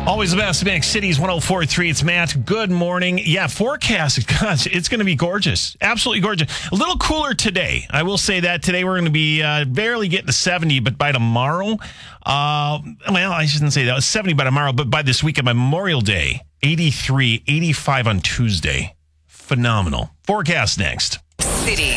Always the best mix. Cities 104.3. It's Matt. Good morning. Yeah, forecast. Gosh, it's going to be gorgeous. Absolutely gorgeous. A little cooler today. I will say that today we're going to be barely getting to 70, but by tomorrow, I shouldn't say that. It's 70 by tomorrow, but by this weekend, by Memorial Day, 83, 85 on Tuesday. Phenomenal. Forecast next. Cities